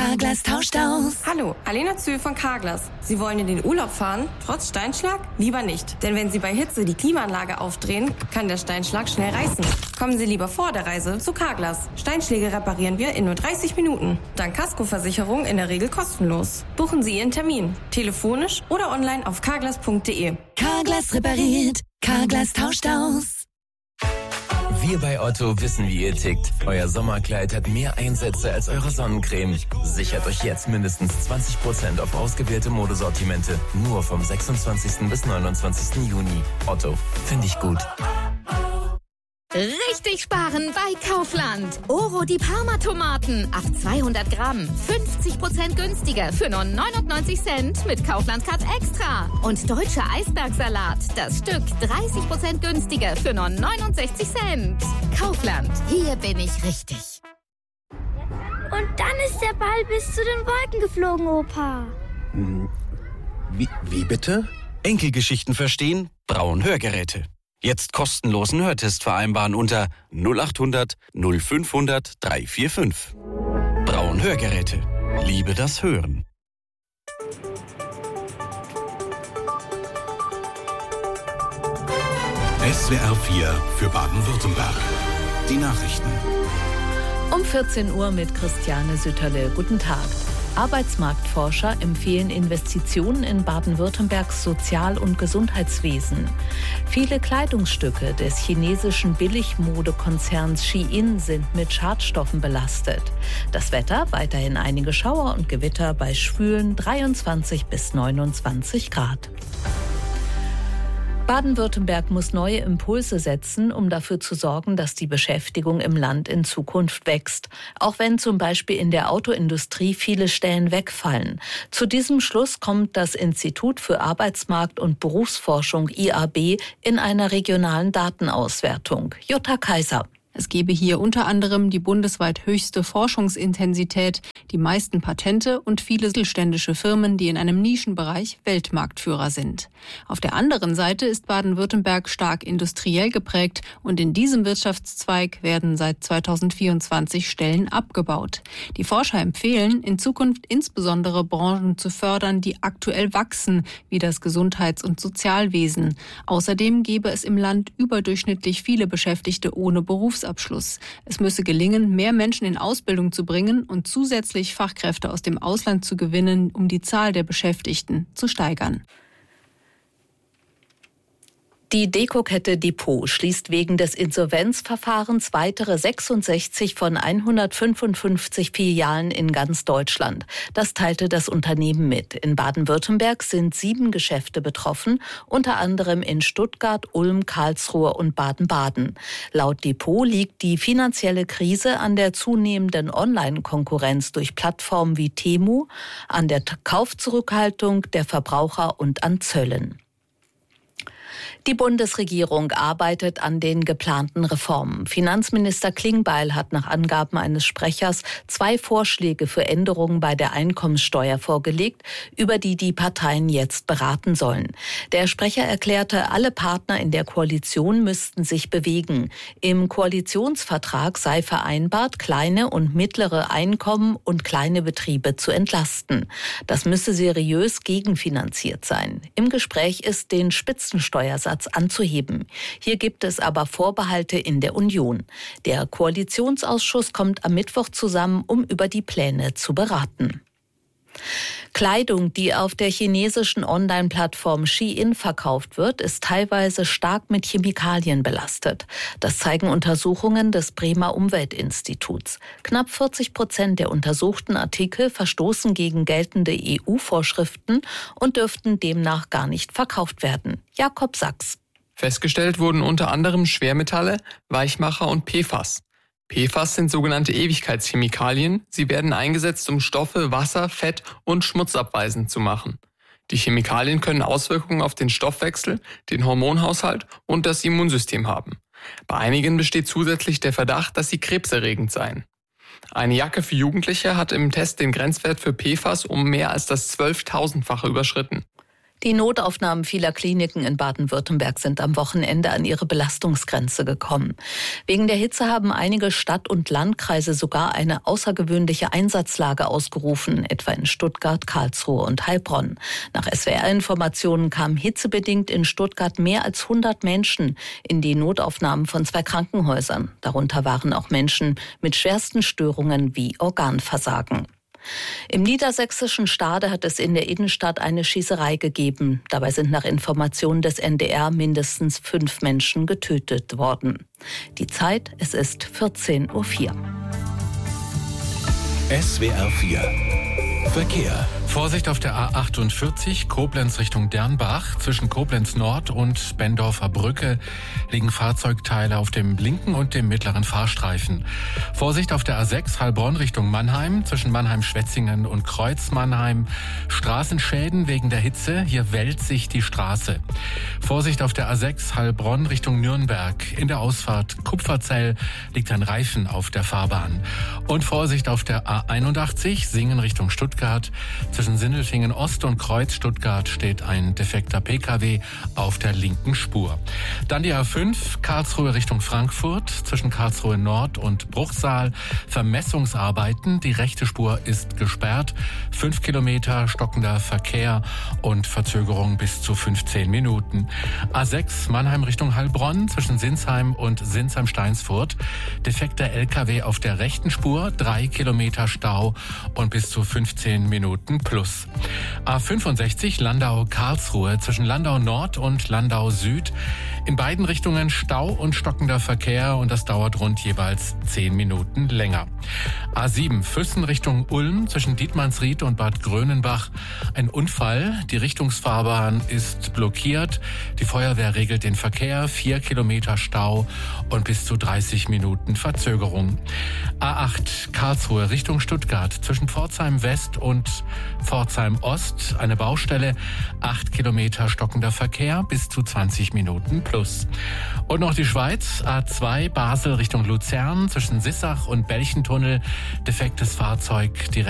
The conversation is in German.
Carglass tauscht aus. Hallo, Alena Zühl von Carglass. Sie wollen in den Urlaub fahren, trotz Steinschlag? Lieber nicht. Denn wenn Sie bei Hitze die Klimaanlage aufdrehen, kann der Steinschlag schnell reißen. Kommen Sie lieber vor der Reise zu Carglass. Steinschläge reparieren wir in nur 30 Minuten. Dank Kaskoversicherung in der Regel kostenlos. Buchen Sie Ihren Termin. Telefonisch oder online auf carglass.de. Carglass repariert. Carglass tauscht aus. Wir bei Otto wissen, wie ihr tickt. Euer Sommerkleid hat mehr Einsätze als eure Sonnencreme. Sichert euch jetzt mindestens 20% auf ausgewählte Modesortimente. Nur vom 26. bis 29. Juni. Otto, finde ich gut. Richtig sparen bei Kaufland. Oro die Parma-Tomaten ab 200 Gramm. 50% günstiger für nur 99 Cent mit Kaufland Card Extra. Und deutscher Eisbergsalat. Das Stück 30% günstiger für nur 69 Cent. Kaufland. Hier bin ich richtig. Und dann ist der Ball bis zu den Wolken geflogen, Opa. Wie bitte? Enkelgeschichten verstehen? Braun Hörgeräte. Jetzt kostenlosen Hörtest vereinbaren unter 0800 0500 345. Braun Hörgeräte. Liebe das Hören. SWR 4 für Baden-Württemberg. Die Nachrichten. Um 14 Uhr mit Christiane Sütterle. Guten Tag. Arbeitsmarktforscher empfehlen Investitionen in Baden-Württembergs Sozial- und Gesundheitswesen. Viele Kleidungsstücke des chinesischen Billigmodekonzerns Shein sind mit Schadstoffen belastet. Das Wetter, weiterhin einige Schauer und Gewitter bei schwülen 23 bis 29 Grad. Baden-Württemberg muss neue Impulse setzen, um dafür zu sorgen, dass die Beschäftigung im Land in Zukunft wächst. Auch wenn zum Beispiel in der Autoindustrie viele Stellen wegfallen. Zu diesem Schluss kommt das Institut für Arbeitsmarkt- und Berufsforschung IAB in einer regionalen Datenauswertung. Jutta Kaiser. Es gebe hier unter anderem die bundesweit höchste Forschungsintensität, die meisten Patente und viele mittelständische Firmen, die in einem Nischenbereich Weltmarktführer sind. Auf der anderen Seite ist Baden-Württemberg stark industriell geprägt und in diesem Wirtschaftszweig werden seit 2024 Stellen abgebaut. Die Forscher empfehlen, in Zukunft insbesondere Branchen zu fördern, die aktuell wachsen, wie das Gesundheits- und Sozialwesen. Außerdem gebe es im Land überdurchschnittlich viele Beschäftigte ohne Berufsabschluss. Es müsse gelingen, mehr Menschen in Ausbildung zu bringen und zusätzlich Fachkräfte aus dem Ausland zu gewinnen, um die Zahl der Beschäftigten zu steigern. Die Dekokette Depot schließt wegen des Insolvenzverfahrens weitere 66 von 155 Filialen in ganz Deutschland. Das teilte das Unternehmen mit. In Baden-Württemberg sind 7 Geschäfte betroffen, unter anderem in Stuttgart, Ulm, Karlsruhe und Baden-Baden. Laut Depot liegt die finanzielle Krise an der zunehmenden Online-Konkurrenz durch Plattformen wie Temu, an der Kaufzurückhaltung der Verbraucher und an Zöllen. Die Bundesregierung arbeitet an den geplanten Reformen. Finanzminister Klingbeil hat nach Angaben eines Sprechers 2 Vorschläge für Änderungen bei der Einkommenssteuer vorgelegt, über die die Parteien jetzt beraten sollen. Der Sprecher erklärte, alle Partner in der Koalition müssten sich bewegen. Im Koalitionsvertrag sei vereinbart, kleine und mittlere Einkommen und kleine Betriebe zu entlasten. Das müsse seriös gegenfinanziert sein. Im Gespräch ist, den Spitzensteuersatz anzuheben. Hier gibt es aber Vorbehalte in der Union. Der Koalitionsausschuss kommt am Mittwoch zusammen, um über die Pläne zu beraten. Kleidung, die auf der chinesischen Online-Plattform Shein verkauft wird, ist teilweise stark mit Chemikalien belastet. Das zeigen Untersuchungen des Bremer Umweltinstituts. Knapp 40% der untersuchten Artikel verstoßen gegen geltende EU-Vorschriften und dürften demnach gar nicht verkauft werden. Jakob Sachs. Festgestellt wurden unter anderem Schwermetalle, Weichmacher und PFAS. PFAS sind sogenannte Ewigkeitschemikalien. Sie werden eingesetzt, um Stoffe, Wasser, Fett und Schmutz abweisend zu machen. Die Chemikalien können Auswirkungen auf den Stoffwechsel, den Hormonhaushalt und das Immunsystem haben. Bei einigen besteht zusätzlich der Verdacht, dass sie krebserregend seien. Eine Jacke für Jugendliche hat im Test den Grenzwert für PFAS um mehr als das 12.000-fache überschritten. Die Notaufnahmen vieler Kliniken in Baden-Württemberg sind am Wochenende an ihre Belastungsgrenze gekommen. Wegen der Hitze haben einige Stadt- und Landkreise sogar eine außergewöhnliche Einsatzlage ausgerufen, etwa in Stuttgart, Karlsruhe und Heilbronn. Nach SWR-Informationen kamen hitzebedingt in Stuttgart mehr als 100 Menschen in die Notaufnahmen von 2 Krankenhäusern. Darunter waren auch Menschen mit schwersten Störungen wie Organversagen. Im niedersächsischen Stade hat es in der Innenstadt eine Schießerei gegeben. Dabei sind nach Informationen des NDR mindestens 5 Menschen getötet worden. Die Zeit, es ist 14:04 Uhr. SWR 4 Verkehr. Vorsicht auf der A48 Koblenz Richtung Dernbach. Zwischen Koblenz Nord und Bendorfer Brücke liegen Fahrzeugteile auf dem linken und dem mittleren Fahrstreifen. Vorsicht auf der A6 Heilbronn Richtung Mannheim. Zwischen Mannheim-Schwetzingen und Kreuz-Mannheim. Straßenschäden wegen der Hitze. Hier wellt sich die Straße. Vorsicht auf der A6 Heilbronn Richtung Nürnberg. In der Ausfahrt Kupferzell liegt ein Reifen auf der Fahrbahn. Und Vorsicht auf der A81 Singen Richtung Stuttgart. Zwischen Sindelfingen Ost und Kreuz Stuttgart steht ein defekter Pkw auf der linken Spur. Dann die A5 Karlsruhe Richtung Frankfurt. Zwischen Karlsruhe Nord und Bruchsal Vermessungsarbeiten. Die rechte Spur ist gesperrt. 5 Kilometer stockender Verkehr und Verzögerung bis zu 15 Minuten. A6 Mannheim Richtung Heilbronn. Zwischen Sinsheim und Sinsheim-Steinsfurt. Defekter LKW auf der rechten Spur. 3 Kilometer Stau und bis zu 15 Minuten plus. A65 Landau-Karlsruhe zwischen Landau Nord und Landau Süd. In beiden Richtungen Stau und stockender Verkehr und das dauert rund jeweils 10 Minuten länger. A7 Füssen Richtung Ulm zwischen Dietmannsried und Bad Grönenbach. Ein Unfall. Die Richtungsfahrbahn ist blockiert. Die Feuerwehr regelt den Verkehr. 4 Kilometer Stau und bis zu 30 Minuten Verzögerung. A8 Karlsruhe Richtung Stuttgart zwischen Pforzheim West und Pforzheim Ost. Eine Baustelle. 8 Kilometer stockender Verkehr bis zu 20 Minuten plus. Und noch die Schweiz. A2 Basel Richtung Luzern zwischen Sissach und Belchentunnel. Defektes Fahrzeug direkt